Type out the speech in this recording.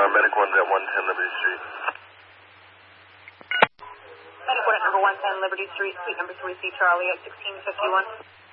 Medic 1's at 110 Liberty Street. Medic 1 at number 110 Liberty Street, suite number 3C Charlie at 1651.